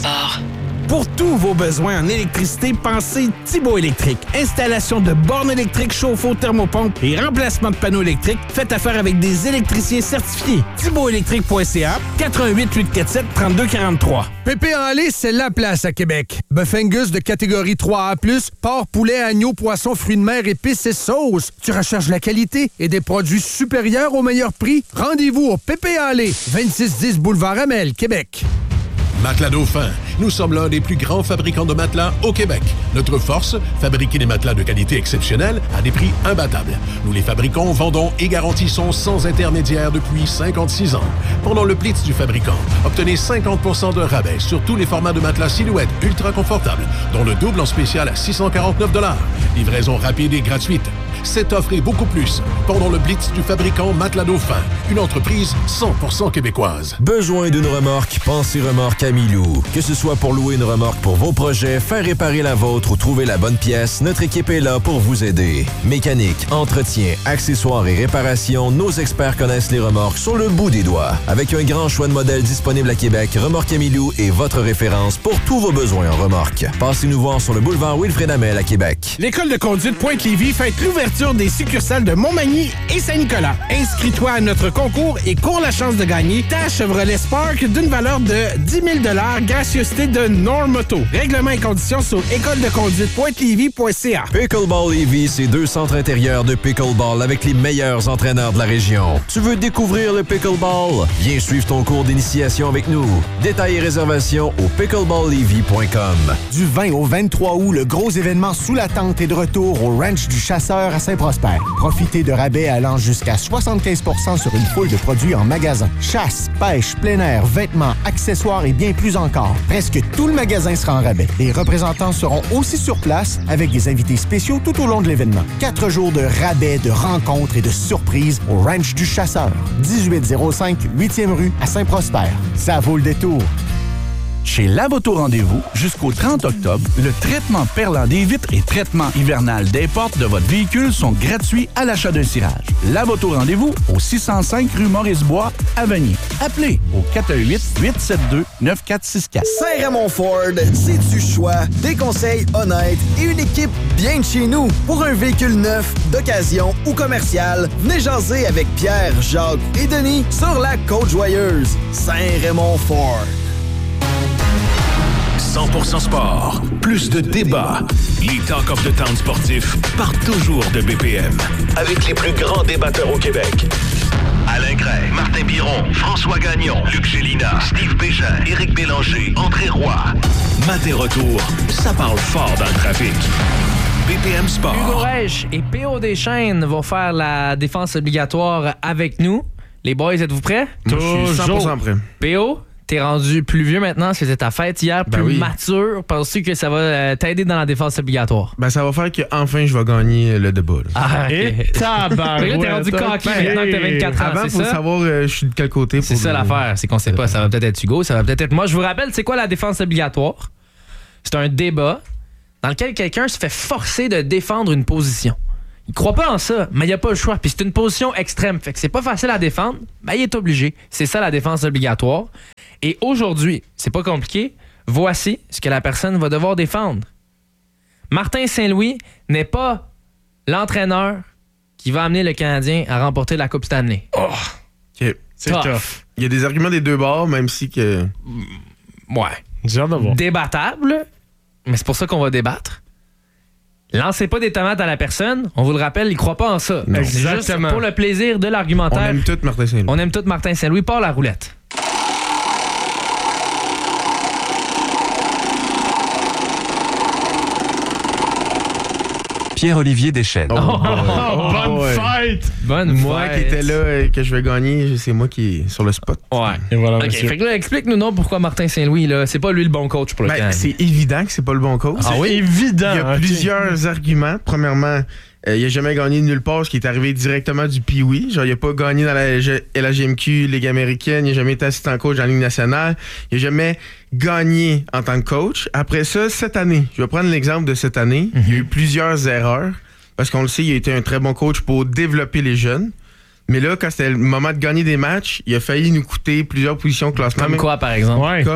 Sport. Pour tous vos besoins en électricité, pensez Thibaut Électrique. Installation de bornes électriques, chauffe-eau, thermopompe et remplacement de panneaux électriques. Faites affaire avec des électriciens certifiés. ThibautElectrique.ca, 88-847-3243. Pépé en lait, c'est la place à Québec. Bœuf Angus de catégorie 3A+, porc, poulet, agneau, poisson, fruits de mer, épices et sauces. Tu recherches la qualité et des produits supérieurs au meilleur prix? Rendez-vous au Pépé en lait, 2610 Boulevard Amel, Québec. Matelas Dauphin. Nous sommes l'un des plus grands fabricants de matelas au Québec. Notre force, fabriquer des matelas de qualité exceptionnelle à des prix imbattables. Nous les fabriquons, vendons et garantissons sans intermédiaire depuis 56 ans. Pendant le Blitz du fabricant, obtenez 50% de rabais sur tous les formats de matelas Silhouette ultra confortables, dont le double en spécial à $649. Livraison rapide et gratuite. Cette offre et beaucoup plus pendant le Blitz du fabricant Matelas Dauphin, une entreprise 100% québécoise. Besoin d'une remorque? Pensez Remorque Amilou. Que ce soit pour louer une remorque pour vos projets, faire réparer la vôtre ou trouver la bonne pièce, notre équipe est là pour vous aider. Mécanique, entretien, accessoires et réparations, nos experts connaissent les remorques sur le bout des doigts. Avec un grand choix de modèles disponibles à Québec, Remorque Amilou est votre référence pour tous vos besoins en remorque. Passez-nous voir sur le boulevard Wilfrid Hamel à Québec. L'École de conduite Pointe-Lévis fête l'ouverture des succursales de Montmagny et Saint-Nicolas. Inscris-toi à notre concours et cours la chance de gagner ta Chevrolet Spark d'une valeur de 10 000 $, gracieuseté de Normoto. Règlements et conditions sur écoledeconduite.lévis.ca. Pickleball Lévis, c'est 2 centres intérieurs de pickleball avec les meilleurs entraîneurs de la région. Tu veux découvrir le pickleball? Viens suivre ton cours d'initiation avec nous. Détails et réservations au pickleballlévis.com. Du 20 au 23 août, le gros événement sous la tente est de retour au Ranch du Chasseur à Saint-Prosper. Profitez de rabais allant jusqu'à 75% sur une foule de produits en magasin. Chasse, pêche, plein air, vêtements, accessoires et bien plus encore. Presque tout le magasin sera en rabais. Les représentants seront aussi sur place avec des invités spéciaux tout au long de l'événement. 4 jours de rabais, de rencontres et de surprises au Ranch du Chasseur. 1805 8e rue à Saint-Prosper. Ça vaut le détour. Chez Lavoto Rendez-vous, jusqu'au 30 octobre, le traitement perlant des vitres et traitement hivernal des portes de votre véhicule sont gratuits à l'achat d'un cirage. Lavoto Rendez-vous au 605 rue Maurice-Bois, à Vanier. Appelez au 418-872-9464. Saint-Raymond Ford, c'est du choix, des conseils honnêtes et une équipe bien de chez nous. Pour un véhicule neuf, d'occasion ou commercial, venez jaser avec Pierre, Jacques et Denis sur la Côte-Joyeuse. Saint-Raymond Ford. 100% sport, plus de débats. Les Talk of the Town sportifs partent toujours de BPM. Avec les plus grands débatteurs au Québec. Alain Gray, Martin Biron, François Gagnon, Luc Gélina, Steve Bégin, Éric Bélanger, André Roy. Matin retour, ça parle fort dans le trafic. BPM Sport. Hugo Reich et P.O. Deschênes vont faire la défense obligatoire avec nous. Les boys, êtes-vous prêts? Moi, je suis 100% prêt. P.O., t'es rendu plus vieux maintenant, c'était ta fête hier, plus mature. Penses-tu que ça va t'aider dans la défense obligatoire? Ben, ça va faire qu'enfin, je vais gagner le débat. Là. Ah, OK. Tabarouette. Là, t'es rendu coquille maintenant que t'as 24 ans, avant, c'est ça? Avant, faut savoir je suis de quel côté. C'est ça l'affaire, c'est qu'on sait pas. Ça va peut-être être Hugo, ça va peut-être être moi. Je vous rappelle, c'est quoi la défense obligatoire? C'est un débat dans lequel quelqu'un se fait forcer de défendre une position. Il croit pas en ça, mais il a pas le choix. Puis c'est une position extrême, fait que c'est pas facile à défendre, ben il est obligé. C'est ça la défense obligatoire. Et aujourd'hui, c'est pas compliqué, voici ce que la personne va devoir défendre. Martin Saint-Louis n'est pas l'entraîneur qui va amener le Canadien à remporter la Coupe Stanley. Oh, OK. C'est tough. Il y a des arguments des deux bords, même si que... Ouais. Débattable, mais c'est pour ça qu'on va débattre. Lancez pas des tomates à la personne. On vous le rappelle, il croit pas en ça. Non. C'est juste pour le plaisir de l'argumentaire. On aime tout Martin Saint-Louis. On aime tout Martin Saint-Louis. Part la roulette. Pierre-Olivier Deschênes. Bonne fête! Moi qui étais là, que je vais gagner, c'est moi qui est sur le spot. Ouais. Et voilà, OK, monsieur. fait que là, explique-nous donc pourquoi Martin Saint-Louis, là, c'est pas lui le bon coach pour le Canadien. C'est évident que c'est pas le bon coach. Ah oui? Évident. Il y a plusieurs arguments. Premièrement, il n'a jamais gagné nulle part, ce qui est arrivé directement du Pee-Wee. Genre, il n'a pas gagné dans la LHGMQ, Ligue américaine. Il n'a jamais été assistant coach dans la Ligue nationale. Il n'a jamais gagné en tant que coach. Après ça, cette année, je vais prendre l'exemple de cette année. Il y a eu plusieurs erreurs. Parce qu'on le sait, il a été un très bon coach pour développer les jeunes. Mais là, quand c'était le moment de gagner des matchs, il a failli nous coûter plusieurs positions au classement. Comme quoi, par exemple? Comme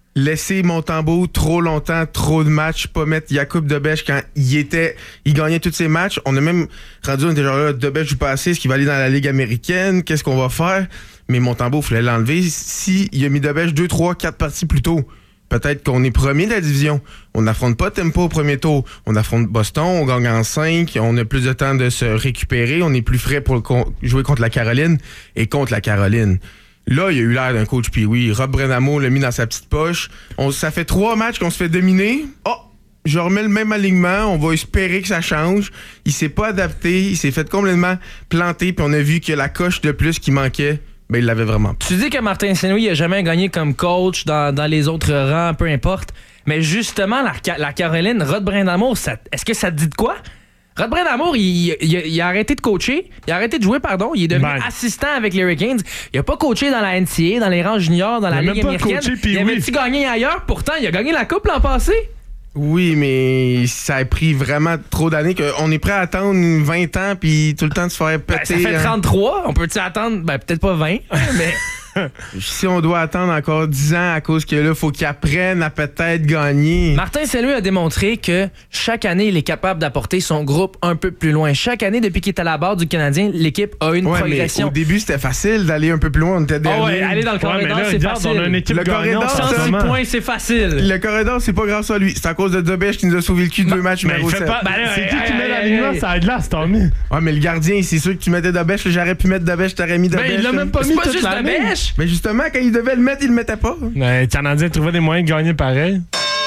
laisser Montembeault trop longtemps, trop de matchs, pas mettre Jakub Dobeš quand il gagnait tous ses matchs. On a même rendu, on était genre là, Dobeš joue pas assez, est-ce qu'il va aller dans la Ligue américaine? Qu'est-ce qu'on va faire? Mais Montembeault, il fallait l'enlever. S'il a mis Dobeš 2, 3, 4 parties plus tôt, peut-être qu'on est premier de la division. On n'affronte pas Tampa au premier tour. On affronte Boston, on gagne en 5, on a plus de temps de se récupérer, on est plus frais pour jouer contre la Caroline et contre la Caroline. Là, il a eu l'air d'un coach, puis oui, Rob Brenamo l'a mis dans sa petite poche. Ça fait 3 matchs qu'on se fait dominer. Je remets le même alignement, on va espérer que ça change. Il s'est pas adapté, il s'est fait complètement planter, puis on a vu que la coche de plus qui manquait, ben il l'avait vraiment. Tu dis que Martin Saint-Louis n'a jamais gagné comme coach dans les autres rangs, peu importe. Mais justement, la Caroline, Rod Brindamour, est-ce que ça te dit de quoi? Rod Brindamour, il a arrêté de coacher. Il a arrêté de jouer, pardon. Il est devenu assistant avec les Hurricanes. Il n'a pas coaché dans la NCAA, dans les rangs juniors, dans la Ligue américaine. Il avait-tu gagné ailleurs? Pourtant, il a gagné la Coupe l'an passé. Oui, mais ça a pris vraiment trop d'années qu'on est prêt à attendre 20 ans puis tout le temps de se faire péter. Ça fait 33. On peut-tu attendre? Peut-être pas 20, mais... Si on doit attendre encore 10 ans à cause que là, faut qu'il apprenne à peut-être gagner. Martin Saint-Louis a démontré que chaque année, il est capable d'apporter son groupe un peu plus loin. Chaque année, depuis qu'il est à la barre du Canadien, l'équipe a une progression. Mais au début, c'était facile d'aller un peu plus loin. On était dernier. Aller dans le corridor, c'est facile. On a une équipe le corridor, 106 points, c'est facile. Le corridor, c'est pas grâce à lui. C'est à cause de Dobeš qui nous a sauvé le cul de 2 matchs. Mais c'est qui qui met l'alignement? Ça aide là, c'est tant mieux. Ouais, mais le gardien, c'est sûr que tu mettais Dobeš. J'aurais pu mettre Dobeš, t'aurais mis Dobeš. Mais il l'a même pas mis toute l'année. Mais justement, quand il devait le mettre, il le mettait pas. Les Canadiens trouvaient des moyens de gagner pareil.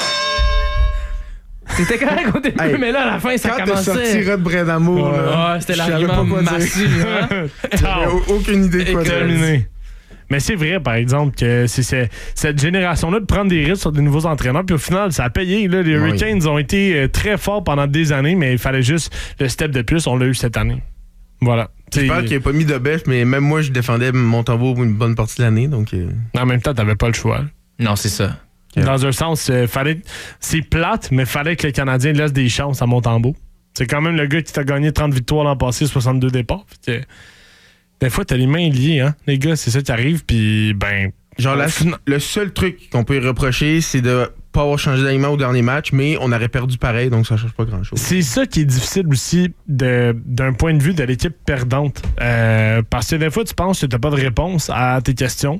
C'était correct au début, mais là, à la fin, ça commençait. Quand t'as sorti Rod Brindamour, c'était l'argument massif. J'avais aucune idée de quoi terminé. Mais c'est vrai, par exemple, que c'est cette génération-là de prendre des risques sur de nouveaux entraîneurs. Puis au final, ça a payé. Là. Les Hurricanes ont été très forts pendant des années, mais il fallait juste le step de plus. On l'a eu cette année. Voilà. J'espère qu'il n'a pas mis de bêche, mais même moi, je défendais Montembeault une bonne partie de l'année. Donc, en même temps, t'avais pas le choix. Non, c'est ça. Dans un sens, c'est plate, mais fallait que les Canadiens laissent des chances à Montembeault. C'est quand même le gars qui t'a gagné 30 victoires l'an passé, 62 départs. Des fois, t'as les mains liées, hein, les gars. C'est ça qui arrive, puis genre, le seul truc qu'on peut y reprocher, c'est de pas avoir changé d'alignement au dernier match, mais on aurait perdu pareil, donc ça change pas grand-chose. C'est ça qui est difficile aussi d'un point de vue de l'équipe perdante. Parce que des fois, tu penses que t'as pas de réponse à tes questions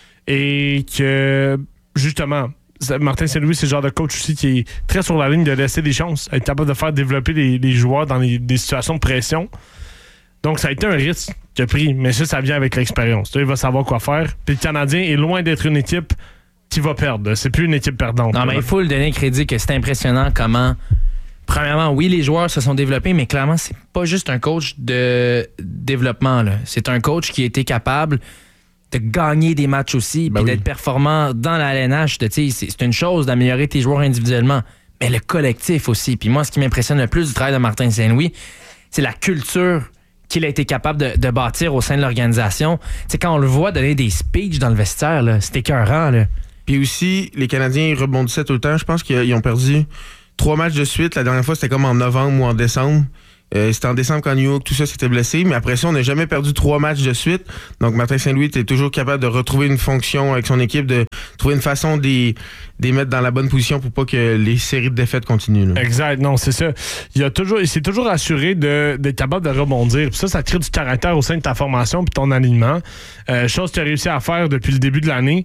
et que, justement, Martin Saint-Louis, c'est le genre de coach aussi qui est très sur la ligne de laisser des chances, être capable de faire développer les joueurs dans des situations de pression. Donc, ça a été un risque qu'il a pris, mais ça vient avec l'expérience. Il va savoir quoi faire. Puis le Canadien est loin d'être une équipe qui va perdre. C'est plus une équipe perdante. Non, mais il faut lui donner crédit que c'est impressionnant comment... Premièrement, oui, les joueurs se sont développés, mais clairement, c'est pas juste un coach de développement. Là. C'est un coach qui a été capable de gagner des matchs aussi, puis d'être performant dans la LNH. C'est une chose d'améliorer tes joueurs individuellement, mais le collectif aussi. Puis moi, ce qui m'impressionne le plus du travail de Martin Saint-Louis, c'est la culture qu'il a été capable de bâtir au sein de l'organisation. T'sais, quand on le voit donner des speeches dans le vestiaire, là, c'est écœurant. Là. Puis aussi, les Canadiens rebondissaient tout le temps. Je pense qu'ils ont perdu 3 matchs de suite. La dernière fois, c'était comme en novembre ou en décembre. C'était en décembre quand New York, tout ça s'était blessé. Mais après ça, on n'a jamais perdu 3 matchs de suite. Donc, Martin Saint-Louis était toujours capable de retrouver une fonction avec son équipe, de trouver une façon de les mettre dans la bonne position pour pas que les séries de défaites continuent. Là. Exact. Non, c'est ça. Il s'est toujours assuré d'être capable de rebondir. Puis ça crée du caractère au sein de ta formation puis ton alignement. Chose qu'il a réussi à faire depuis le début de l'année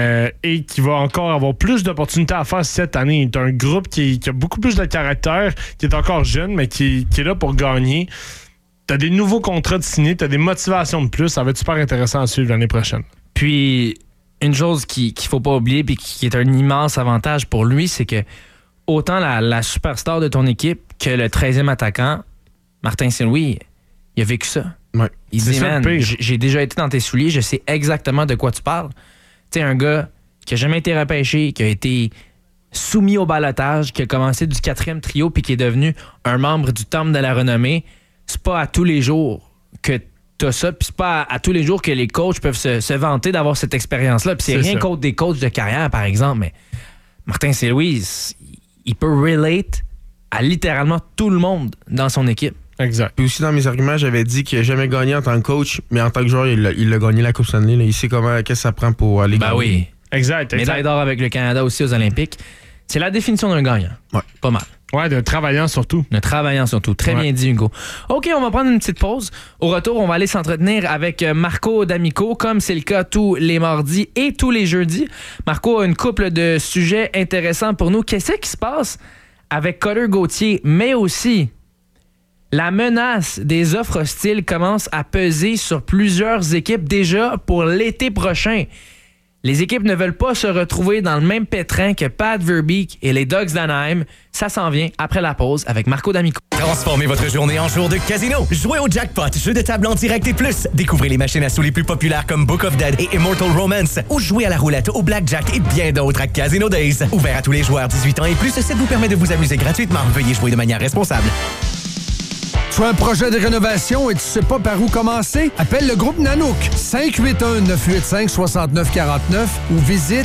et qui va encore avoir plus d'opportunités à faire cette année. C'est un groupe qui a beaucoup plus de caractère, qui est encore jeune, mais qui est là pour gagner. T'as des nouveaux contrats de signés, t'as des motivations de plus. Ça va être super intéressant à suivre l'année prochaine. Puis, une chose qu'il faut pas oublier et qui est un immense avantage pour lui, c'est que autant la superstar de ton équipe que le 13e attaquant, Martin Saint-Louis, il a vécu ça. Ouais. Il dit, man, j'ai déjà été dans tes souliers, je sais exactement de quoi tu parles. Tu sais, un gars qui a jamais été repêché, qui a été soumis au ballottage, qui a commencé du 4e trio puis qui est devenu un membre du Temple de la renommée, c'est pas à tous les jours que t'as ça, puis c'est pas à tous les jours que les coachs peuvent se vanter d'avoir cette expérience-là. Puis c'est rien contre des coachs de carrière, par exemple, mais Martin Saint-Louis, il peut relate à littéralement tout le monde dans son équipe. Exact. Puis aussi, dans mes arguments, j'avais dit qu'il n'a jamais gagné en tant que coach, mais en tant que joueur, il a gagné la Coupe Stanley. Là. Il sait qu'est-ce que ça prend pour aller gagner. Oui. Exact. Médaille d'or avec le Canada aussi aux Olympiques. C'est la définition d'un gagnant. Ouais. Pas mal. Ouais, de travaillant surtout. De travaillant surtout. Très bien dit, Hugo. OK, on va prendre une petite pause. Au retour, on va aller s'entretenir avec Marco D'Amico, comme c'est le cas tous les mardis et tous les jeudis. Marco a une couple de sujets intéressants pour nous. Qu'est-ce qui se passe avec Cutter Gauthier, mais aussi la menace des offres hostiles commence à peser sur plusieurs équipes déjà pour l'été prochain. Les équipes ne veulent pas se retrouver dans le même pétrin que Pat Verbeek et les Ducks d'Anaheim. Ça s'en vient après la pause avec Marco D'Amico. Transformez votre journée en jour de casino. Jouez au jackpot, jeu de table en direct et plus. Découvrez les machines à sous les plus populaires comme Book of Dead et Immortal Romance. Ou jouez à la roulette, au blackjack et bien d'autres à Casino Days. Ouvert à tous les joueurs 18 ans et plus, ça vous permet de vous amuser gratuitement. Veuillez jouer de manière responsable. Tu as un projet de rénovation et tu sais pas par où commencer? Appelle le groupe Nanook 581-985-6949 ou visite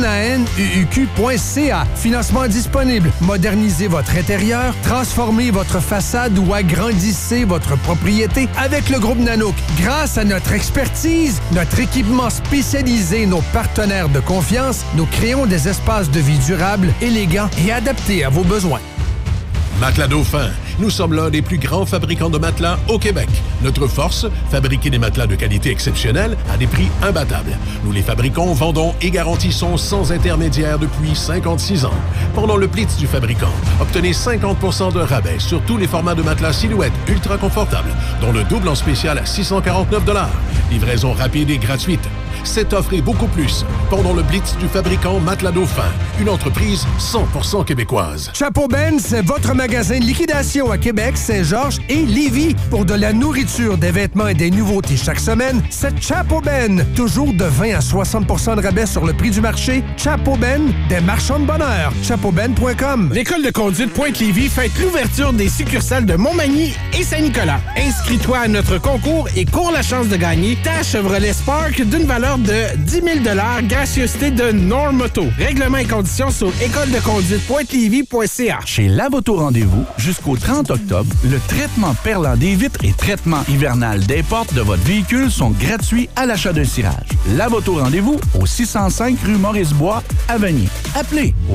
nanuq.ca. Financement disponible. Modernisez votre intérieur, transformez votre façade ou agrandissez votre propriété avec le groupe Nanook. Grâce à notre expertise, notre équipement spécialisé, nos partenaires de confiance, nous créons des espaces de vie durables, élégants et adaptés à vos besoins. Matelas Dauphin. Nous sommes l'un des plus grands fabricants de matelas au Québec. Notre force, fabriquer des matelas de qualité exceptionnelle à des prix imbattables. Nous les fabriquons, vendons et garantissons sans intermédiaire depuis 56 ans. Pendant le Blitz du fabricant, obtenez 50% de rabais sur tous les formats de matelas silhouette ultra confortables, dont le double en spécial à 649 $. Livraison rapide et gratuite. Cette offre et beaucoup plus pendant le Blitz du fabricant Matelas Dauphin, une entreprise 100% québécoise. Chapeau Ben, c'est votre magasin de liquidation à Québec, Saint-Georges et Lévis. Pour de la nourriture, des vêtements et des nouveautés chaque semaine, c'est Chapeau Ben. Toujours de 20 à 60% de rabais sur le prix du marché. Chapeau Ben, des marchands de bonheur. chapeauben.com. L'école de conduite Pointe-Lévis fête l'ouverture des succursales de Montmagny et Saint-Nicolas. Inscris-toi à notre concours et cours la chance de gagner ta Chevrolet Spark d'une valeur de 10 000 $, gracieuseté de Normoto. Règlements et conditions sur écoledeconduite.lévis.ca. Chez Lavoto Rendez-vous, jusqu'au 30 octobre, le traitement perlant des vitres et traitement hivernal des portes de votre véhicule sont gratuits à l'achat d'un cirage. Lavoto Rendez-vous au 605 rue Maurice-Bois à Vanier. Appelez au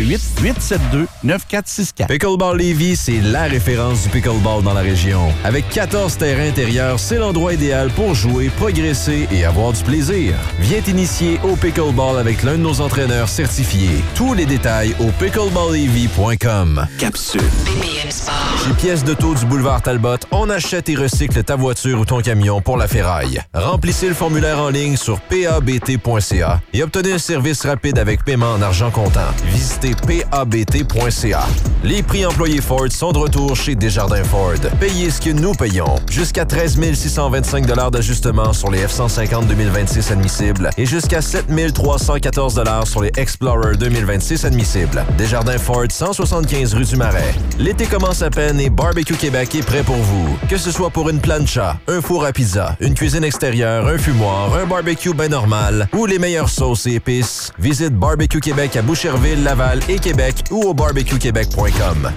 418-872-9464. Pickleball Lévis, c'est la référence du pickleball dans la région. Avec 14 terrains intérieurs, c'est l'endroit idéal pour jouer, progresser et avoir du plaisir. Viens t'initier au pickleball avec l'un de nos entraîneurs certifiés. Tous les détails au pickleballlévis.com. Capsule. BPM Sport. Chez Pièces d'auto du boulevard Talbot, on achète et recycle ta voiture ou ton camion pour la ferraille. Remplissez le formulaire en ligne sur pabt.ca et obtenez un service rapide avec paiement en argent comptant. Visitez pabt.ca. Les prix employés Ford sont de retour chez Desjardins Ford. Payez ce que nous payons. Jusqu'à 13 625 $ d'ajustement sur les F-150 2026 admissibles et jusqu'à 7 314 $ sur les Explorer 2026 admissibles. Desjardins Ford, 175 rue du Marais. L'été commence à peine et Barbecue Québec est prêt pour vous. Que ce soit pour une plancha, un four à pizza, une cuisine extérieure, un fumoir, un barbecue ben normal ou les meilleures sauces et épices, visite Barbecue Québec à Boucherville, Laval et Québec ou au barbecuequebec.com.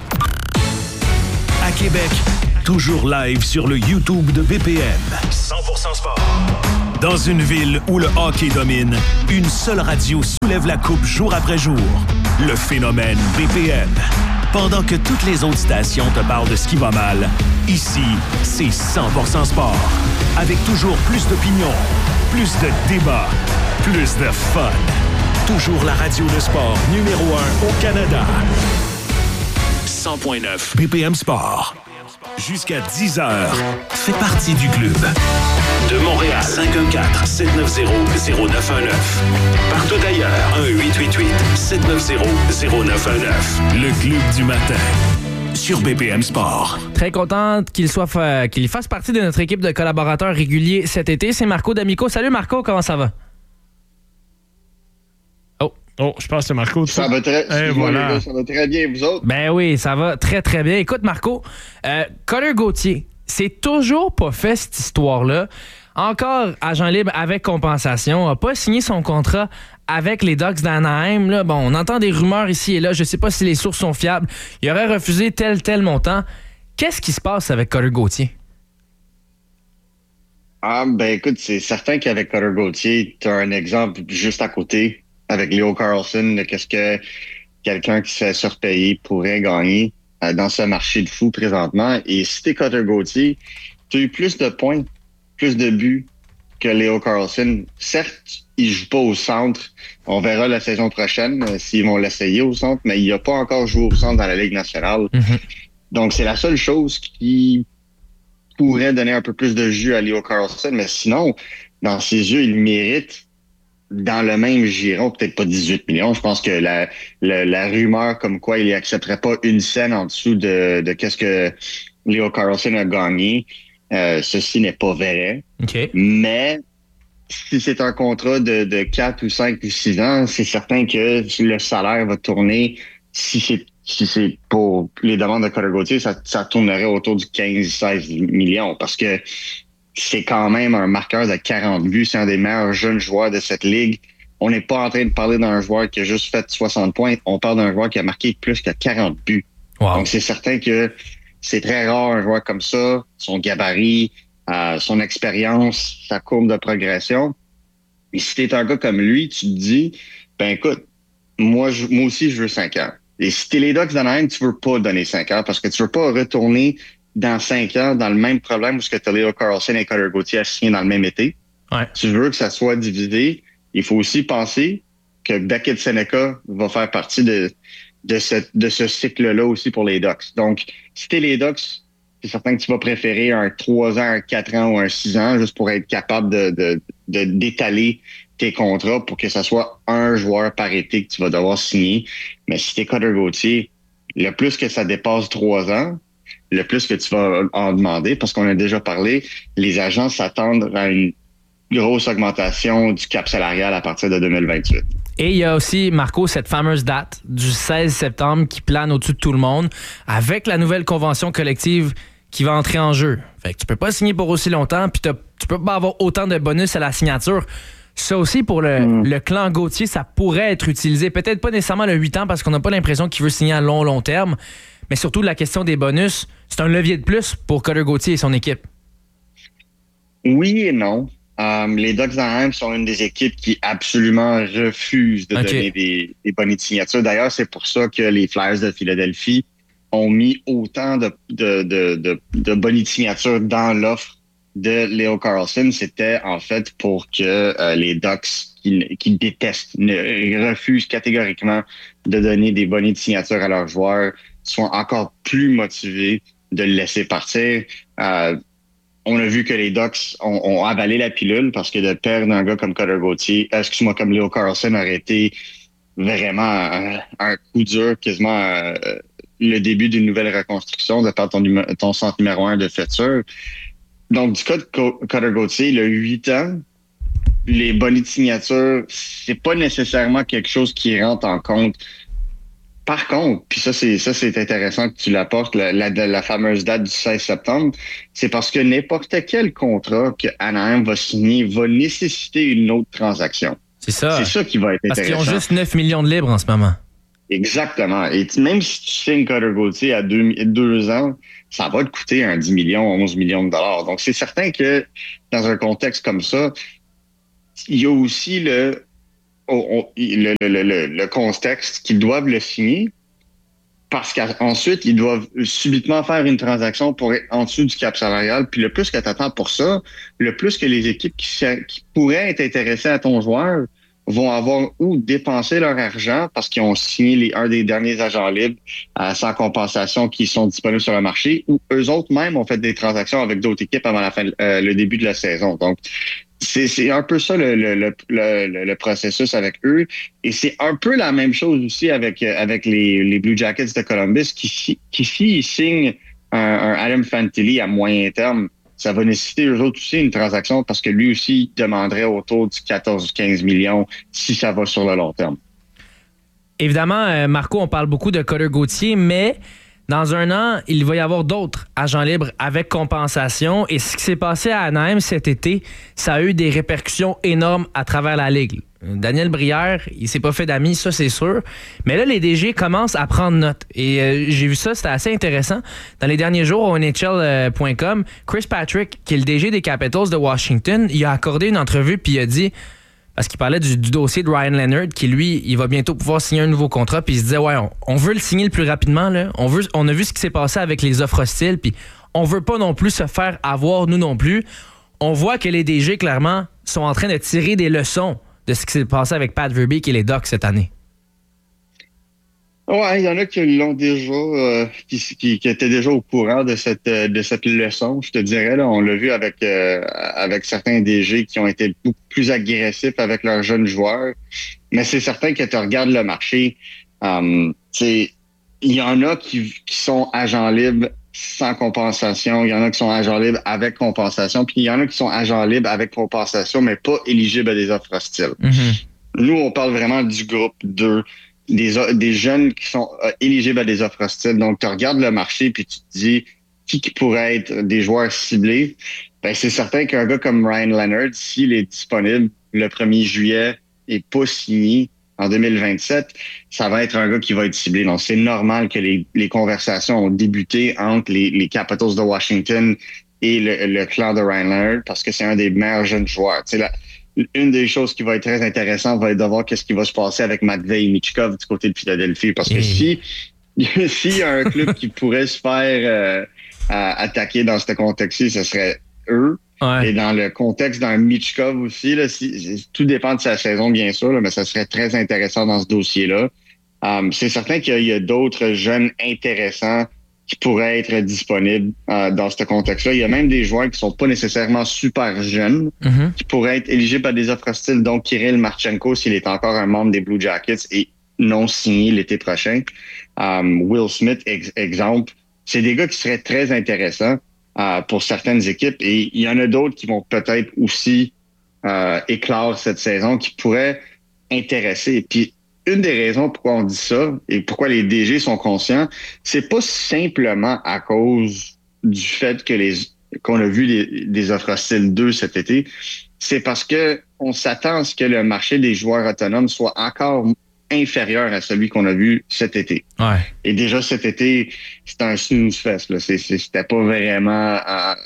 À Québec, toujours live sur le YouTube de BPM. 100% sport. Dans une ville où le hockey domine, une seule radio soulève la coupe jour après jour. Le phénomène BPM. Pendant que toutes les autres stations te parlent de ce qui va mal, ici, c'est 100% sport. Avec toujours plus d'opinions, plus de débats, plus de fun. Toujours la radio de sport numéro 1 au Canada. 100.9 BPM Sport. Jusqu'à 10h, fais partie du club. De Montréal, 514-790-0919. Partout ailleurs, 1-888-790-0919. Le club du matin. Sur BPM Sport. Très contente qu'il fasse partie de notre équipe de collaborateurs réguliers cet été. C'est Marco D'Amico. Salut Marco, comment ça va? Oh, je pense que c'est Marco. Ça va très, voilà. Les gars, ça va très bien, vous autres? Ben oui, ça va très, très bien. Écoute, Marco, Cutter Gauthier, c'est toujours pas fait, cette histoire-là. Encore agent libre avec compensation, n'a pas signé son contrat avec les Ducks d'Anaheim. Là, bon, on entend des rumeurs ici et là. Je sais pas si les sources sont fiables. Il aurait refusé tel montant. Qu'est-ce qui se passe avec Cutter Gauthier? Ah, ben écoute, c'est certain qu'avec Cutter Gauthier, tu as un exemple juste à côté. avec Leo Carlsson, de qu'est-ce que quelqu'un qui se fait surpayer pourrait gagner dans ce marché de fou présentement. Et si t'es Cutter Gauthier, tu as eu plus de points, plus de buts que Leo Carlsson. Certes, il joue pas au centre. On verra la saison prochaine s'ils vont l'essayer au centre, mais il n'a pas encore joué au centre dans la Ligue nationale. Donc, c'est la seule chose qui pourrait donner un peu plus de jus à Leo Carlsson. Mais sinon, dans ses yeux, il mérite dans le même giron, peut-être pas 18 millions. Je pense que la rumeur comme quoi il accepterait pas une scène en dessous de qu'est-ce que Leo Carlsson a gagné, ceci n'est pas vrai. Okay. Mais si c'est un contrat de 4 ou 5 ou 6 ans, c'est certain que le salaire va tourner, si c'est pour les demandes de Cutter Gauthier, ça tournerait autour du 15-16 millions parce que c'est quand même un marqueur de 40 buts. C'est un des meilleurs jeunes joueurs de cette ligue. On n'est pas en train de parler d'un joueur qui a juste fait 60 points. On parle d'un joueur qui a marqué plus que 40 buts. Wow. Donc, c'est certain que c'est très rare un joueur comme ça. Son gabarit, son expérience, sa courbe de progression. Et si t'es un gars comme lui, tu te dis, ben écoute, moi aussi, je veux 5 ans. Et si t'es les Ducks d'Anaheim, tu veux pas donner 5 ans parce que tu veux pas retourner dans 5 ans, dans le même problème où ce que tu as Leo Carlsson et Cutter Gauthier à signer dans le même été. Ouais. Tu veux que ça soit divisé. Il faut aussi penser que Beckett Seneca va faire partie de ce cycle-là aussi pour les Ducks. Donc, si t'es les Ducks, c'est certain que tu vas préférer un 3 ans, un 4 ans ou un 6 ans juste pour être capable d'étaler tes contrats pour que ça soit un joueur par été que tu vas devoir signer. Mais si t'es Cutter Gauthier, le plus que ça dépasse 3 ans, le plus que tu vas en demander, parce qu'on a déjà parlé, les agents s'attendent à une grosse augmentation du cap salarial à partir de 2028. Et il y a aussi, Marco, cette fameuse date du 16 septembre qui plane au-dessus de tout le monde avec la nouvelle convention collective qui va entrer en jeu. Fait que tu peux pas signer pour aussi longtemps puis tu peux pas avoir autant de bonus à la signature. Ça aussi, pour le clan Gauthier, ça pourrait être utilisé. Peut-être pas nécessairement le 8 ans parce qu'on n'a pas l'impression qu'il veut signer à long terme. Mais surtout, la question des bonus, c'est un levier de plus pour Cutter Gauthier et son équipe. Oui et non. Les Ducks d'Anaheim sont une des équipes qui absolument refusent de donner des bonnets de signature. D'ailleurs, c'est pour ça que les Flyers de Philadelphie ont mis autant de bonnets de signature dans l'offre de Leo Carlsson. C'était en fait pour que les Ducks qui détestent, refusent catégoriquement de donner des bonnets de signature à leurs joueurs, soient encore plus motivés de le laisser partir. On a vu que les Ducks ont avalé la pilule parce que de perdre un gars comme Cutter Gauthier, comme Leo Carlsson aurait été vraiment un coup dur, quasiment le début d'une nouvelle reconstruction de par ton centre numéro 1 de futur. Donc, du cas de Cutter Gauthier, il a 8 ans. Les bonnets de signature, c'est pas nécessairement quelque chose qui rentre en compte. Par contre, puis ça c'est intéressant que tu l'apportes, la fameuse date du 16 septembre, c'est parce que n'importe quel contrat que Anaheim va signer va nécessiter une autre transaction. C'est ça. C'est ça qui va être intéressant. Parce qu'ils ont juste 9 millions de libres en ce moment. Exactement. Et même si tu signes Cutter Gauthier à 2 ans, ça va te coûter un 10 millions, 11 millions de dollars. Donc, c'est certain que dans un contexte comme ça, il y a aussi le contexte qu'ils doivent le signer parce qu'ensuite, ils doivent subitement faire une transaction pour être en dessous du cap salarial. Puis le plus que tu attends pour ça, le plus que les équipes qui pourraient être intéressées à ton joueur vont avoir ou dépensé leur argent parce qu'ils ont signé un des derniers agents libres sans compensation qui sont disponibles sur le marché, ou eux autres même ont fait des transactions avec d'autres équipes avant le début de la saison. Donc, c'est un peu ça le processus avec eux. Et c'est un peu la même chose aussi avec les Blue Jackets de Columbus qui s'ils signent un Adam Fantilli à moyen terme, ça va nécessiter eux autres aussi une transaction parce que lui aussi demanderait autour du 14 ou 15 millions si ça va sur le long terme. Évidemment, Marco, on parle beaucoup de Cutter Gauthier, mais dans un an, il va y avoir d'autres agents libres avec compensation. Et ce qui s'est passé à Anaheim cet été, ça a eu des répercussions énormes à travers la Ligue. Daniel Brière, il s'est pas fait d'amis, ça c'est sûr. Mais là, les DG commencent à prendre note. Et j'ai vu ça, c'était assez intéressant. Dans les derniers jours, au NHL.com, Chris Patrick, qui est le DG des Capitals de Washington, il a accordé une entrevue puis il a dit... parce qu'il parlait du dossier de Ryan Leonard, qui lui, il va bientôt pouvoir signer un nouveau contrat, puis il se disait, ouais, on veut le signer le plus rapidement, là. On a vu ce qui s'est passé avec les offres hostiles, puis on veut pas non plus se faire avoir, nous non plus. On voit que les DG, clairement, sont en train de tirer des leçons de ce qui s'est passé avec Pat Verbeek et les Ducks cette année. Ouais, il y en a qui l'ont déjà, qui étaient déjà au courant de cette leçon, je te dirais. Là, on l'a vu avec certains DG qui ont été beaucoup plus agressifs avec leurs jeunes joueurs. Mais c'est certain que tu regardes le marché, il y en a qui sont agents libres sans compensation, il y en a qui sont agents libres avec compensation, puis il y en a qui sont agents libres avec compensation, mais pas éligibles à des offres hostiles. Mm-hmm. Nous, on parle vraiment du groupe 2. Des jeunes qui sont éligibles à des offres hostiles. Donc, tu regardes le marché puis tu te dis qui pourrait être des joueurs ciblés. Ben, c'est certain qu'un gars comme Ryan Leonard, s'il est disponible le 1er juillet et pas signé en 2027, ça va être un gars qui va être ciblé. Donc, c'est normal que les conversations ont débuté entre les Capitals de Washington et le clan de Ryan Leonard parce que c'est un des meilleurs jeunes joueurs. Tu sais, une des choses qui va être très intéressante va être de voir qu'est-ce qui va se passer avec Matvei Michkov du côté de Philadelphie. Parce que s'il y a un club qui pourrait se faire attaquer dans ce contexte-ci, ce serait eux. Ouais. Et dans le contexte d'un Michkov aussi, là, tout dépend de sa saison, bien sûr, là, mais ça serait très intéressant dans ce dossier-là. C'est certain qu'il y a d'autres jeunes intéressants qui pourraient être disponibles dans ce contexte-là. Il y a même des joueurs qui sont pas nécessairement super jeunes, qui pourraient être éligibles à des offres hostiles. Donc, Kirill Marchenko, s'il est encore un membre des Blue Jackets et non signé l'été prochain. Will Smith, exemple. C'est des gars qui seraient très intéressants pour certaines équipes. Et il y en a d'autres qui vont peut-être aussi éclore cette saison, qui pourraient intéresser. Puis, une des raisons pourquoi on dit ça et pourquoi les DG sont conscients, c'est pas simplement à cause du fait que qu'on a vu des offres hostiles 2 cet été. C'est parce que on s'attend à ce que le marché des joueurs autonomes soit encore inférieur à celui qu'on a vu cet été. Ouais. Et déjà cet été, c'était un snooze-fest. C'était pas vraiment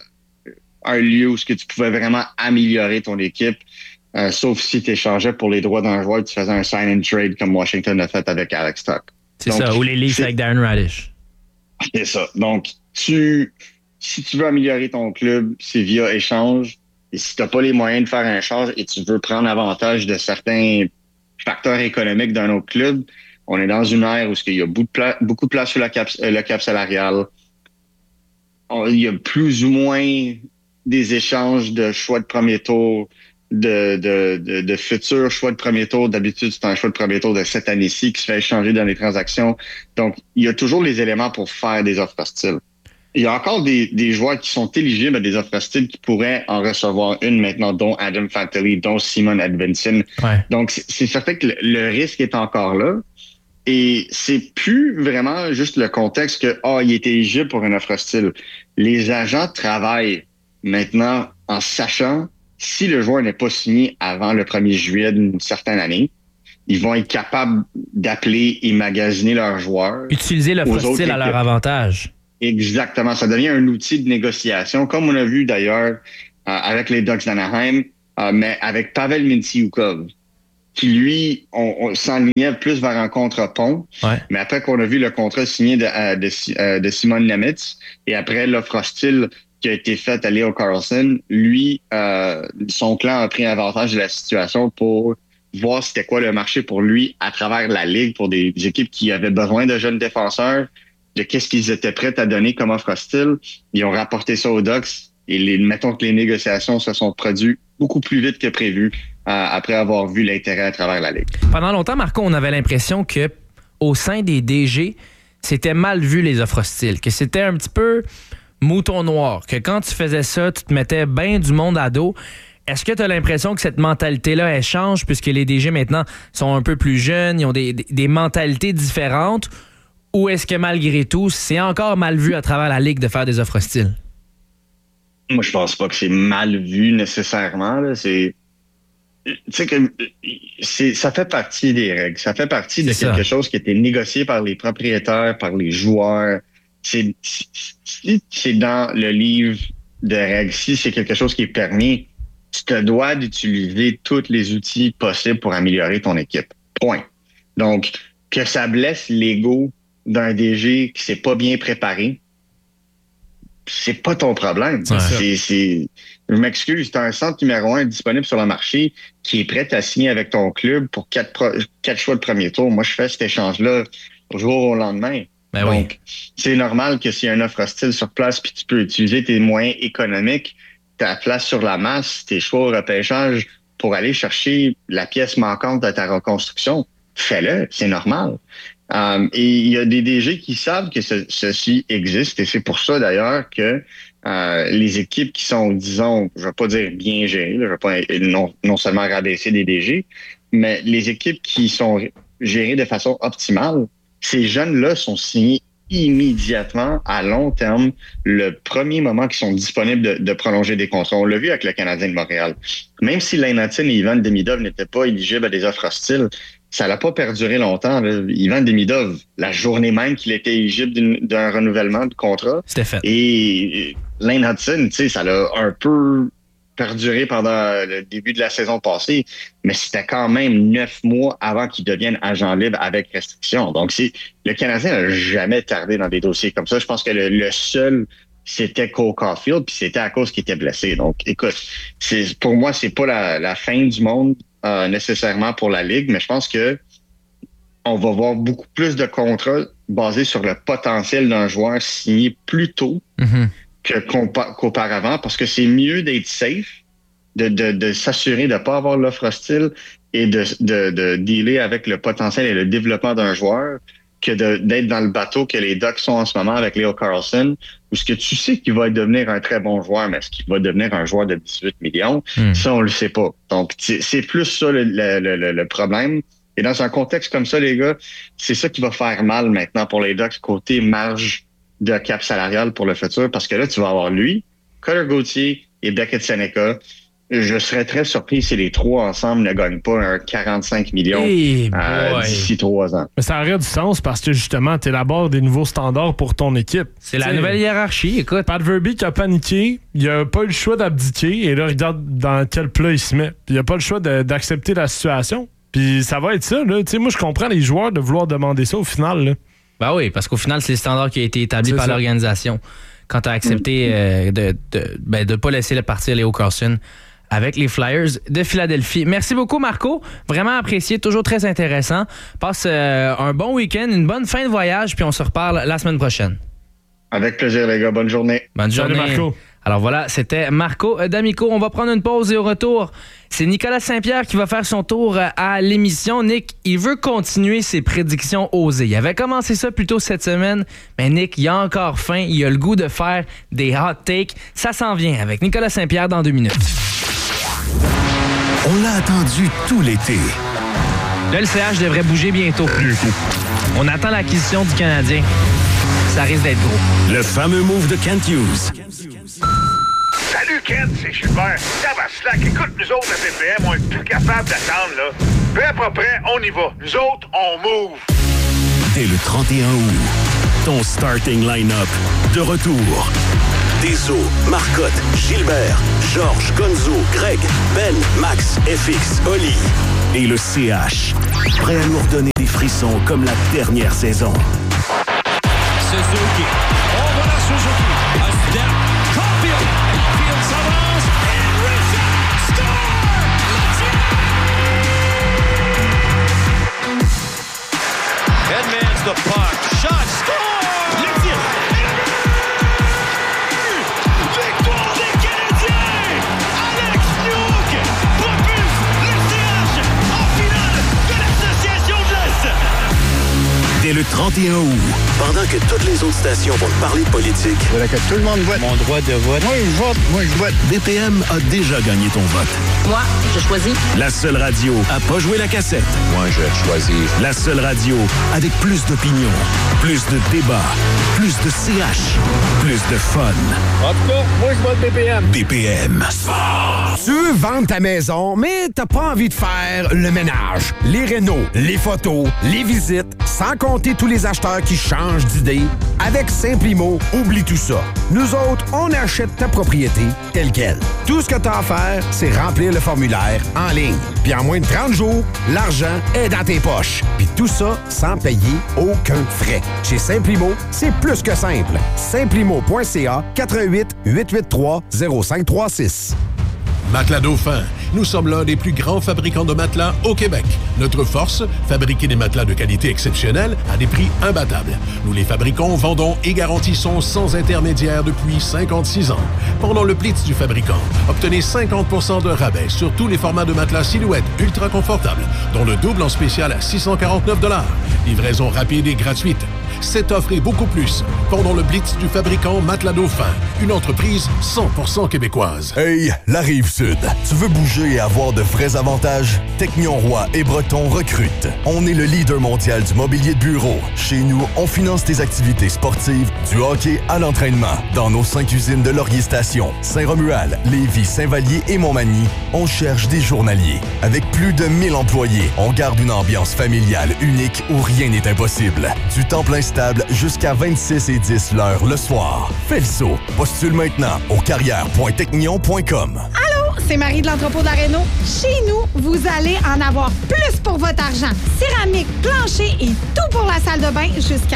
un lieu où tu pouvais vraiment améliorer ton équipe. Sauf si tu échangeais pour les droits d'un joueur, tu faisais un sign and trade comme Washington a fait avec Alex Tuch. C'est ça, ou les Leafs avec Darren Radish. C'est ça. Donc, si tu veux améliorer ton club, c'est via échange. Et si tu n'as pas les moyens de faire un échange et tu veux prendre avantage de certains facteurs économiques d'un autre club, on est dans une ère où il y a beaucoup de place sur le cap salarial. Il y a plus ou moins des échanges de choix de premier tour, de futurs choix de premier tour. D'habitude, c'est un choix de premier tour de cette année-ci qui se fait échanger dans les transactions. Donc, il y a toujours les éléments pour faire des offres hostiles. Il y a encore des joueurs qui sont éligibles à des offres hostiles qui pourraient en recevoir une maintenant, dont Adam Fantilli, dont Simon Edvinsson. Ouais. Donc, c'est certain que le risque est encore là. Et c'est plus vraiment juste le contexte que, il est éligible pour une offre hostile. Les agents travaillent maintenant en sachant si le joueur n'est pas signé avant le 1er juillet d'une certaine année, ils vont être capables d'appeler et magasiner leurs joueurs. Utiliser l'offre hostile à leur avantage. Exactement. Ça devient un outil de négociation, comme on a vu d'ailleurs avec les Ducks d'Anaheim, mais avec Pavel Mintyukov, qui lui, on s'enlignait plus vers un contre-pont. Ouais. Mais après qu'on a vu le contrat signé de Simon Nemitz, et après l'offre hostile qui a été faite à Leo Carlson, lui, son clan a pris avantage de la situation pour voir c'était quoi le marché pour lui à travers la Ligue, pour des équipes qui avaient besoin de jeunes défenseurs, de qu'est-ce qu'ils étaient prêts à donner comme offre hostile. Ils ont rapporté ça aux Ducks et mettons que les négociations se sont produites beaucoup plus vite que prévu après avoir vu l'intérêt à travers la Ligue. Pendant longtemps, Marco, on avait l'impression que au sein des DG, c'était mal vu les offres hostiles, que c'était un petit peu mouton noir, que quand tu faisais ça, tu te mettais bien du monde à dos. Est-ce que tu as l'impression que cette mentalité-là, elle change puisque les DG maintenant sont un peu plus jeunes, ils ont des mentalités différentes, ou est-ce que malgré tout, c'est encore mal vu à travers la Ligue de faire des offres hostiles? Moi, je pense pas que c'est mal vu nécessairement. Là. Tu sais que ça fait partie des règles. Ça fait partie de quelque chose qui a été négocié par les propriétaires, par les joueurs. Si c'est dans le livre de règles, si c'est quelque chose qui est permis, tu tu te dois d'utiliser tous les outils possibles pour améliorer ton équipe. Point. Donc, que ça blesse l'ego d'un DG qui s'est pas bien préparé, c'est pas ton problème. Je m'excuse, tu as un centre numéro 1 disponible sur le marché qui est prêt à signer avec ton club pour 4 choix de premier tour. Moi, je fais cet échange-là au jour au lendemain. Ben donc, c'est normal que s'il y a une offre hostile sur place puis tu peux utiliser tes moyens économiques, ta place sur la masse, tes choix au repêchage pour aller chercher la pièce manquante de ta reconstruction, fais-le, c'est normal. Et il y a des DG qui savent que ceci existe et c'est pour ça d'ailleurs que les équipes qui sont, disons, je ne vais pas dire bien gérées, je ne vais pas non seulement rabaisser des DG, mais les équipes qui sont gérées de façon optimale, ces jeunes-là sont signés immédiatement à long terme le premier moment qu'ils sont disponibles de prolonger des contrats. On l'a vu avec le Canadien de Montréal. Même si Lane Hutton et Ivan Demidov n'étaient pas éligibles à des offres hostiles, ça n'a pas perduré longtemps. Là. Ivan Demidov, la journée même qu'il était éligible d'un renouvellement de contrat. C'était fait. Et Lane Hutton, tu sais, ça l'a un peu perduré pendant le début de la saison passée, mais c'était quand même 9 mois avant qu'il devienne agent libre avec restriction. Donc, le Canadien n'a jamais tardé dans des dossiers comme ça. Je pense que le seul, c'était Cole Caulfield, puis c'était à cause qu'il était blessé. Donc, écoute, pour moi, c'est pas la fin du monde nécessairement pour la Ligue, mais je pense que on va voir beaucoup plus de contrats basés sur le potentiel d'un joueur signé plus tôt qu'auparavant, parce que c'est mieux d'être safe, de s'assurer de ne pas avoir l'offre hostile et de dealer avec le potentiel et le développement d'un joueur que d'être dans le bateau que les Ducks sont en ce moment avec Leo Carlson, où ce que tu sais qu'il va devenir un très bon joueur, mais est-ce qu'il va devenir un joueur de 18 millions? Ça, on le sait pas. Donc, c'est plus ça le problème. Et dans un contexte comme ça, les gars, c'est ça qui va faire mal maintenant pour les Ducks, côté marge de cap salarial pour le futur, parce que là, tu vas avoir lui, Cutter Gauthier et Beckett Seneca. Je serais très surpris si les trois ensemble ne gagnent pas un 45 millions d'ici 3 ans. Mais ça aurait du sens parce que justement, tu élabores des nouveaux standards pour ton équipe. C'est la nouvelle hiérarchie, écoute. Pat Verbeek a paniqué, il a pas eu le choix d'abdiquer et là, regarde dans quel plat il se met. Puis il a pas le choix d'accepter la situation. Puis ça va être ça, là. Tu sais, moi, je comprends les joueurs de vouloir demander ça au final, là. Ben oui, parce qu'au final, c'est le standard qui a été établi par l'organisation. Quand tu as accepté de ne pas laisser partir Leo Carlson avec les Flyers de Philadelphie. Merci beaucoup, Marco. Vraiment apprécié, toujours très intéressant. Passe un bon week-end, une bonne fin de voyage, puis on se reparle la semaine prochaine. Avec plaisir, les gars. Bonne journée. Bonne journée. Salut, Marco. Alors voilà, c'était Marco D'Amico. On va prendre une pause et au retour, c'est Nicolas Saint-Pierre qui va faire son tour à l'émission. Nick, il veut continuer ses prédictions osées. Il avait commencé ça plus tôt cette semaine, mais Nick, il a encore faim. Il a le goût de faire des hot takes. Ça s'en vient avec Nicolas Saint-Pierre dans 2 minutes. On l'a attendu tout l'été. Là, le CH devrait bouger bientôt. On attend l'acquisition du Canadien. Ça risque d'être gros. Le fameux move de Kent Hughes. Salut Kent, c'est Gilbert. Tabaslac, écoute, nous autres à BPM, on est plus capable d'attendre, là. Peu à peu près, on y va. Nous autres, on move. Dès le 31 août, ton starting line-up de retour. Deso, Marcotte, Gilbert, Georges, Gonzo, Greg, Ben, Max, FX, Oli et le CH. Prêt à nous redonner des frissons comme la dernière saison. Suzuki. Oh, voilà Suzuki. A step. Caulfield. Caulfield s'avance. And Richard score! Edmonds the puck. Shot. Score! Le tir. Victoire des Canadiens! Alex Newhook propulse le CH en finale de l'Association de l'Est! Dès le 31 août, pendant que toutes les autres stations vont parler de politique, voilà que tout le monde vote. Mon droit de vote. Moi, je vote. BPM a déjà gagné ton vote. Moi, je choisis. La seule radio à pas jouer la cassette. Moi, je choisis. La seule radio avec plus d'opinion, plus de débats, plus de CH, plus de fun. En tout cas, moi, je vote BPM. BPM. Tu veux vendre ta maison, mais t'as pas envie de faire le ménage, les rénos, les photos, les visites, sans compter remercier tous les acheteurs qui changent d'idée. Avec Simplimo, oublie tout ça. Nous autres, on achète ta propriété telle quelle. Tout ce que tu as à faire, c'est remplir le formulaire en ligne. Puis en moins de 30 jours, l'argent est dans tes poches. Puis tout ça sans payer aucun frais. Chez Simplimo, c'est plus que simple. Simplimo.ca 88 883 0536. Matelas Dauphin. Nous sommes l'un des plus grands fabricants de matelas au Québec. Notre force, fabriquer des matelas de qualité exceptionnelle à des prix imbattables. Nous les fabriquons, vendons et garantissons sans intermédiaire depuis 56 ans. Pendant le Blitz du fabricant, obtenez 50% de rabais sur tous les formats de matelas silhouette ultra confortables, dont le double en spécial à 649 $. Livraison rapide et gratuite. Cette offre et beaucoup plus pendant le Blitz du fabricant Matelas Dauphin, une entreprise 100% québécoise. Hey, la Rive-Sud, tu veux bouger et avoir de vrais avantages? Technion Roy et Breton recrutent. On est le leader mondial du mobilier de bureau. Chez nous, on finance tes activités sportives, du hockey à l'entraînement. Dans nos 5 usines de Laurier-Station, Saint-Romuald, Lévis, Saint-Vallier et Montmagny, on cherche des journaliers. Avec plus de 1000 employés, on garde une ambiance familiale unique où rien n'est impossible. Du temps plein stable jusqu'à 26,10 l'heure le soir. Fais le saut. Postule maintenant au carrière.technion.com. Allô, c'est Marie de l'entrepôt de la Réno. Chez nous, vous allez en avoir plus pour votre argent. Céramique, plancher et tout pour la salle de bain jusqu'à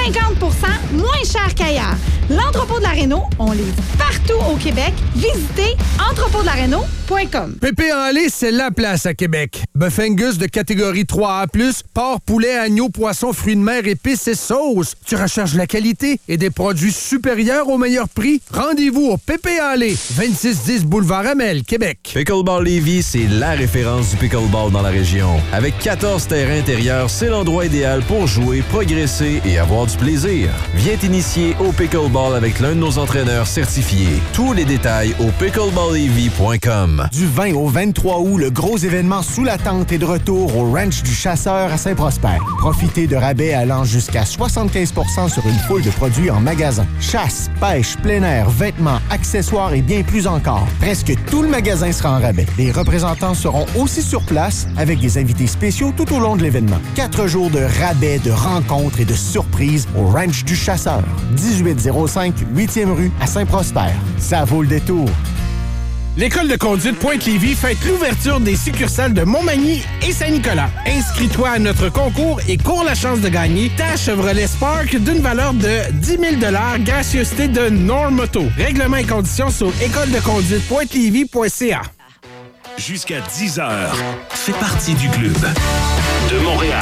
50% moins cher qu'ailleurs. L'entrepôt de la Réno, on livre partout au Québec. Visitez entrepôtdelaraino.com. Pépé en lait, c'est la place à Québec. Bœuf Angus de catégorie 3A+, porc, poulet, agneau, poisson, fruits de mer, épices et sauces. Tu recherches la qualité et des produits supérieurs au meilleur prix? Rendez-vous au Pépé en lait, 2610 Boulevard Amel, Québec. Pickleball Lévis, c'est la référence du pickleball dans la région. Avec 14 terrains intérieurs, c'est l'endroit idéal pour jouer, progresser et avoir du plaisir. Viens t'initier au pickleball avec l'un de nos entraîneurs certifiés. Tous les détails au pickleballlévis.com. Du 20 au 23 août, le gros événement sous la tente est de retour au Ranch du Chasseur à Saint-Prosper. Profitez de rabais allant jusqu'à 75% sur une foule de produits en magasin. Chasse, pêche, plein air, vêtements, accessoires et bien plus encore. Presque tout le magasin sera en rabais. Les représentants seront aussi sur place avec des invités spéciaux tout au long de l'événement. 4 jours de rabais, de rencontres et de surprises au Ranch du Chasseur. 1805 8e rue à Saint-Prosper. Ça vaut le détour. L'École de conduite Pointe-Lévis fête l'ouverture des succursales de Montmagny et Saint-Nicolas. Inscris-toi à notre concours et cours la chance de gagner ta Chevrolet Spark d'une valeur de 10 000 $, gracieuseté de Normoto. Règlements et conditions sur écoledeconduite.lévis.ca. Jusqu'à 10h, fais partie du club. De Montréal,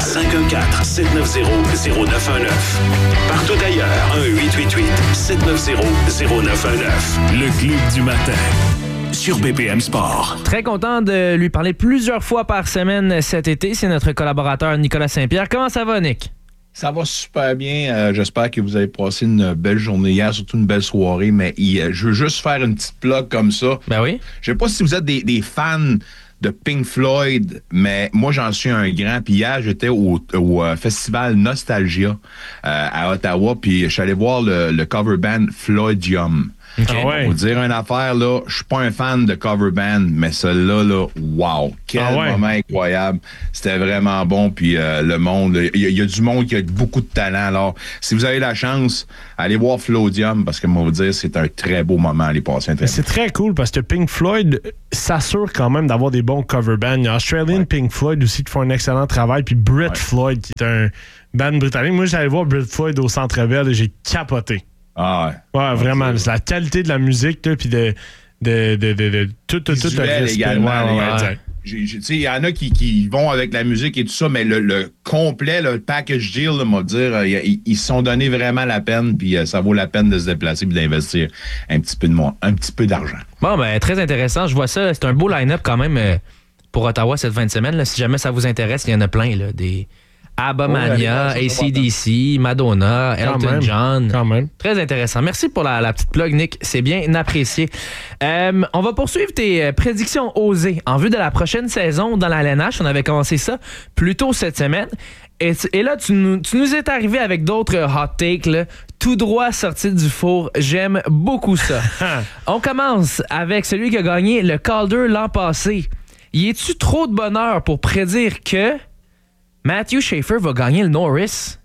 514-790-0919. Partout ailleurs, 1-888-790-0919. Le club du matin. Sur BPM Sport. Très content de lui parler plusieurs fois par semaine cet été. C'est notre collaborateur Nicolas Saint-Pierre. Comment ça va, Nick? Ça va super bien. J'espère que vous avez passé une belle journée hier, surtout une belle soirée. Mais je veux juste faire une petite plug comme ça. Ben oui. Je sais pas si vous êtes des fans de Pink Floyd, mais moi, j'en suis un grand. Puis hier, j'étais au festival Nostalgia à Ottawa. Puis je suis allé voir le cover band Floydium. Okay. Ah ouais. Pour dire une affaire, là, je suis pas un fan de cover band, mais celui-là, là, wow! Quel moment incroyable! C'était vraiment bon, puis le monde, il y a du monde qui a beaucoup de talent. Alors, si vous avez la chance, allez voir Floydium, parce que moi, vous dire, c'est un très beau moment à aller passer. C'est très cool, parce que Pink Floyd s'assure quand même d'avoir des bons cover bands. Il y a Australian Pink Floyd aussi qui font un excellent travail, puis Brit Floyd, qui est un band britannique. Moi, j'allais voir Brit Floyd au Centre Bell et j'ai capoté. Ah ouais. Ouais, vraiment. C'est la qualité de la musique, là, puis de tout le respect. Également, il y en a qui vont avec la musique et tout ça, mais le complet, le package deal, m'a dire, ils se sont donné vraiment la peine, puis ça vaut la peine de se déplacer et d'investir un petit peu d'argent. Bon, ben très intéressant. Je vois ça. C'est un beau line-up quand même pour Ottawa cette fin de semaine. Là. Si jamais ça vous intéresse, il y en a plein, là, des Abamania, AC/DC, Madonna, Elton John. Quand même. Très intéressant. Merci pour la petite plug, Nick. C'est bien apprécié. On va poursuivre tes prédictions osées en vue de la prochaine saison dans la LNH. On avait commencé ça plus tôt cette semaine. Et là, tu nous es arrivé avec d'autres hot takes, là, tout droit sortis du four. J'aime beaucoup ça. On commence avec celui qui a gagné le Calder l'an passé. Y est-tu trop de bonheur pour prédire que Matthew Schaefer va gagner le Norris?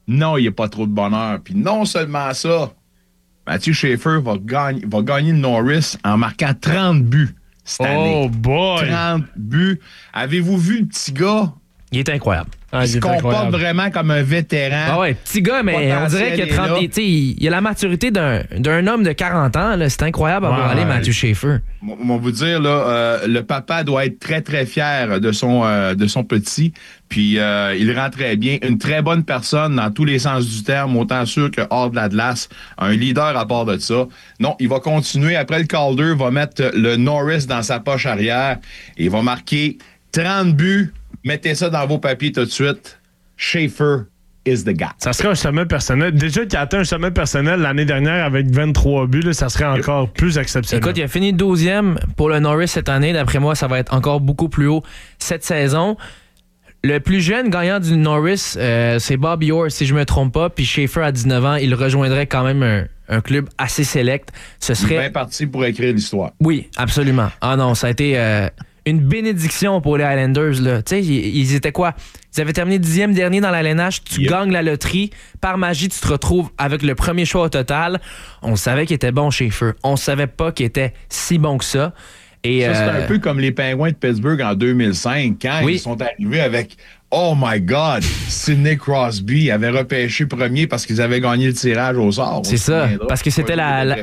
Non, il n'y a pas trop de bonheur. Puis non seulement ça, Matthew Schaefer va gagner le Norris en marquant 30 buts cette année. Oh boy! 30 buts. Avez-vous vu le petit gars? Il est incroyable. Il se comporte vraiment comme un vétéran. Ah ouais, petit gars, mais on dirait qu'il a 30 il a la maturité d'un homme de 40 ans. Là. C'est incroyable à voir aller, Matthew Schaefer. On va vous dire, là, le papa doit être très, très fier de son petit. Puis il rend très bien. Une très bonne personne dans tous les sens du terme, autant sûr que hors de la glace. Un leader à part de ça. Non, il va continuer. Après le Calder, il va mettre le Norris dans sa poche arrière et il va marquer 30 buts. Mettez ça dans vos papiers tout de suite. Schaefer is the guy. Ça serait un sommet personnel. Déjà qu'il a atteint un sommet personnel l'année dernière avec 23 buts, là, ça serait encore plus exceptionnel. Écoute, il a fini 12e pour le Norris cette année. D'après moi, ça va être encore beaucoup plus haut cette saison. Le plus jeune gagnant du Norris, c'est Bobby Orr, si je me trompe pas. Puis Schaefer, à 19 ans, il rejoindrait quand même un club assez select. Ce serait bien parti pour écrire l'histoire. Oui, absolument. Ah non, ça a été une bénédiction pour les Highlanders. Là. Tu sais, ils étaient quoi? Ils avaient terminé 10e dernier dans la LNH. Tu gagnes la loterie. Par magie, tu te retrouves avec le premier choix au total. On savait qu'il était bon, Schaefer. On savait pas qu'il était si bon que ça. Et ça, c'est un peu comme les Penguins de Pittsburgh en 2005, quand ils sont arrivés avec « Oh my God! » Sidney Crosby avait repêché premier parce qu'ils avaient gagné le tirage au sort. C'est ça, parce que c'était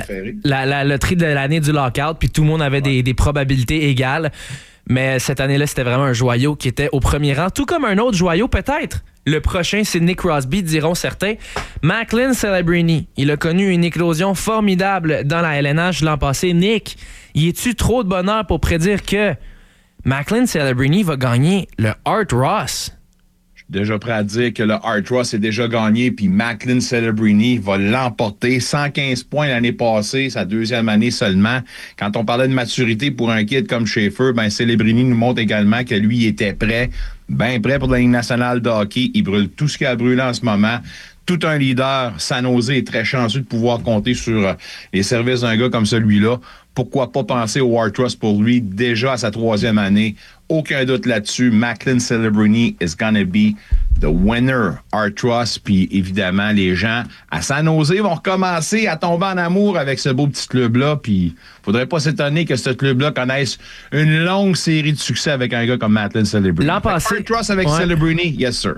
la loterie de l'année du lockout, puis tout le monde avait des probabilités égales. Mais cette année-là, c'était vraiment un joyau qui était au premier rang, tout comme un autre joyau peut-être. Le prochain, Sidney Crosby, diront certains. Macklin Celebrini, il a connu une éclosion formidable dans la LNH l'an passé. Nick, y est-tu trop de bonheur pour prédire que Macklin Celebrini va gagner le Art Ross? Je suis déjà prêt à dire que le Art Ross est déjà gagné, puis Macklin Celebrini va l'emporter. 115 points l'année passée, sa deuxième année seulement. Quand on parlait de maturité pour un kid comme Schaefer, ben Celebrini nous montre également que lui, il était prêt, bien prêt pour la Ligue nationale de hockey. Il brûle tout ce qu'il a brûlé en ce moment. Tout un leader, San Jose est très chanceux de pouvoir compter sur les services d'un gars comme celui-là. Pourquoi pas penser au Art Ross pour lui, déjà à sa 3e année. Aucun doute là-dessus. Macklin Celebrini is gonna be the winner, Art Ross. Puis évidemment, les gens à San Jose vont recommencer à tomber en amour avec ce beau petit club-là. Puis faudrait pas s'étonner que ce club-là connaisse une longue série de succès avec un gars comme Macklin Celebrini. L'an passé, Art Ross avec Celebrini, yes sir.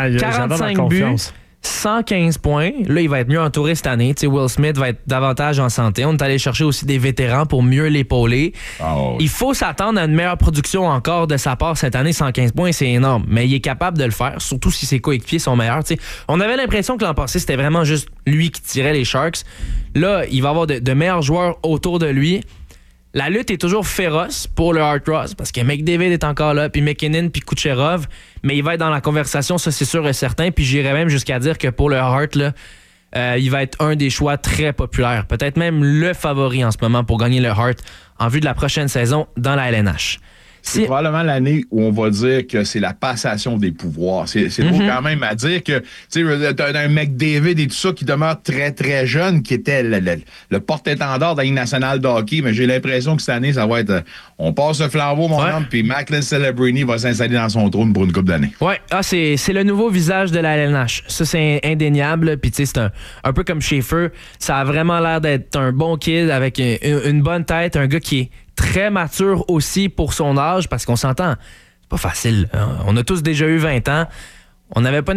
45 buts. 115 points. Là, il va être mieux entouré cette année. T'sais, Will Smith va être davantage en santé. On est allé chercher aussi des vétérans pour mieux l'épauler. Oh. Il faut s'attendre à une meilleure production encore de sa part cette année. 115 points, c'est énorme. Mais il est capable de le faire, surtout si ses coéquipiers sont meilleurs. T'sais. On avait l'impression que l'an passé, c'était vraiment juste lui qui tirait les Sharks. Là, il va avoir de meilleurs joueurs autour de lui. La lutte est toujours féroce pour le Art Ross parce que McDavid est encore là, puis McKinnon, puis Kucherov, mais il va être dans la conversation, ça c'est sûr et certain. Puis j'irais même jusqu'à dire que pour le Hart, là, il va être un des choix très populaires, peut-être même le favori en ce moment pour gagner le Hart en vue de la prochaine saison dans la LNH. C'est probablement l'année où on va dire que c'est la passation des pouvoirs. C'est drôle quand même à dire que, tu sais, t'as un McDavid et tout ça qui demeure très, très jeune, qui était le porte-étendard de la Ligue nationale de hockey, mais j'ai l'impression que cette année, ça va être, on passe le flambeau, mon homme, puis Macklin Celebrini va s'installer dans son trône pour une couple d'années. Ouais, c'est le nouveau visage de la LNH. Ça, c'est indéniable, puis tu sais, c'est un peu comme Schaefer. Ça a vraiment l'air d'être un bon kid avec une bonne tête, un gars qui est très mature aussi pour son âge, parce qu'on s'entend, c'est pas facile. On a tous déjà eu 20 ans. On n'avait pas